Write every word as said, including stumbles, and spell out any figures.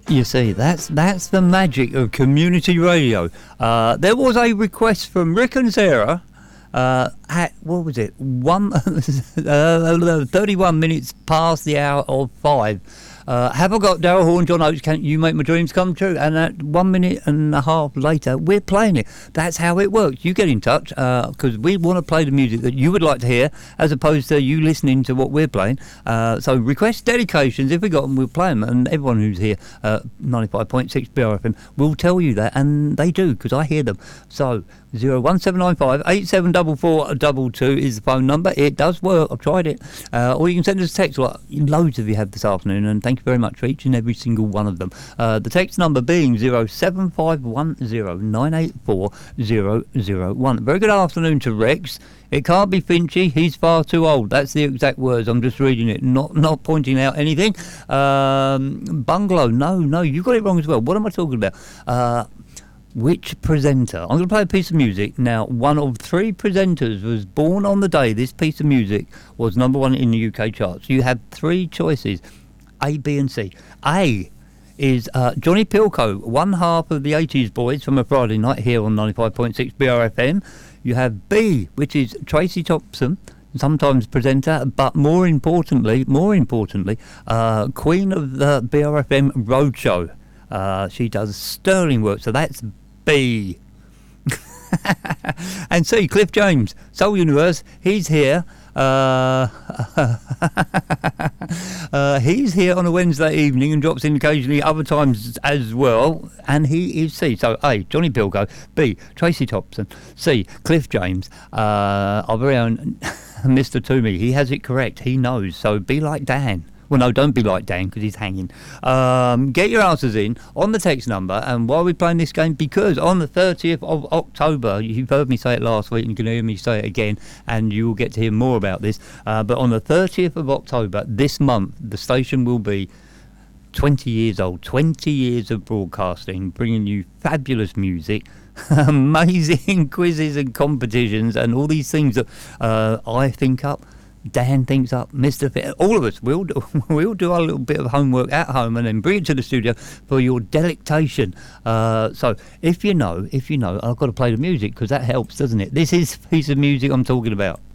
You see, that's that's the magic of community radio. Uh, there was a request from Rick and Sarah uh, at, what was it, one uh, thirty-one minutes past the hour of five. Uh, have I got Daryl Hall and John Oates, Can You Make My Dreams Come True? And at one minute and a half later, we're playing it. That's how it works. You get in touch because uh, we want to play the music that you would like to hear as opposed to you listening to what we're playing. Uh, so request dedications. If we got them, we'll play them. And everyone who's here, uh, ninety-five point six B R F M, will tell you that. And they do because I hear them. So zero one seven nine five eight seven four four two two is the phone number. It does work. I've tried it. Uh, or you can send us a text. Like loads of you have this afternoon. And thank you very much for each and every single one of them. Uh, the text number being zero seven five one zero nine eight four zero zero one. Very good afternoon to Rex. It can't be Finchy, he's far too old. That's the exact words. I'm just reading it, not not pointing out anything. Um, bungalow, no, no, you got it wrong as well. What am I talking about? Uh, which presenter? I'm going to play a piece of music. Now, one of three presenters was born on the day this piece of music was number one in the U K charts. You have three choices. A, B and C. A is uh, Johnny Pilcoe, one half of the eighties boys from a Friday night here on ninety-five point six B R F M. You have B, which is Tracy Thompson, sometimes presenter, but more importantly, more importantly, uh, Queen of the B R F M Roadshow. Uh, she does sterling work, so that's B. And C, Cliff James, Soul Universe, he's here. Uh, uh, he's here on a Wednesday evening and drops in occasionally other times as well, and he is C. So A, Johnny Pilcoe, B, Tracy Thompson, C, Cliff James, uh, our very own Mister Toomey. He has it correct, he knows, so be like Dan. Well, no, don't be like Dan because he's hanging. Um, get your answers in on the text number. And why are we playing this game? Because on the thirtieth of October, you've heard me say it last week and you can hear me say it again, and you will get to hear more about this. Uh, but on the thirtieth of October, this month, the station will be twenty years old. twenty years of broadcasting, bringing you fabulous music, amazing quizzes and competitions, and all these things that uh, I think up. Dan thinks up, Mister Fit, all of us, we'll do, we'll do our little bit of homework at home and then bring it to the studio for your delectation. Uh, so if you know, if you know, I've got to play the music because that helps, doesn't it? This is the piece of music I'm talking about.